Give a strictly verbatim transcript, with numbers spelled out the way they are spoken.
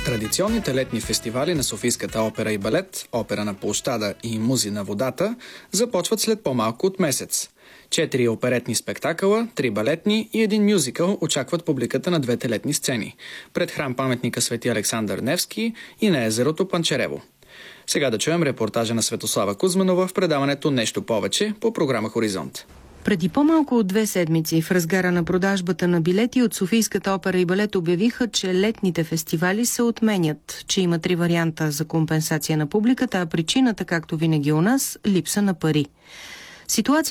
Традиционните летни фестивали на Софийската опера и балет, Опера на площада и Музи на водата започват след по-малко от месец. Четири оперетни спектакъла, три балетни и един мюзикъл очакват публиката на двете летни сцени пред храм-паметника Свети Александър Невски и на езерото Панчарево. Сега да чуем репортажа на Светослава Кузманова в предаването «Нещо повече» по програма «Хоризонт». Преди по-малко от две седмици в разгара на продажбата на билети от Софийската опера и балет обявиха, че летните фестивали се отменят, че има три варианта за компенсация на публиката, а причината, както винаги у нас, липса на пари. Ситуация